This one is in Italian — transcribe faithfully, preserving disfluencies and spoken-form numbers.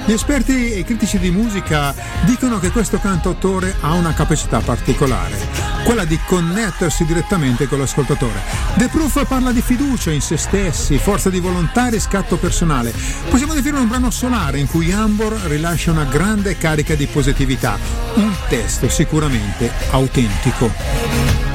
Gli esperti e critici di musica dicono che questo cantautore ha una capacità particolare, quella di connettersi direttamente con l'ascoltatore. The Proof parla di fiducia in se stessi, forza di volontà e riscatto personale. Possiamo definire un brano solare in cui Ambor rilascia una grande carica di positività, un testo sicuramente autentico.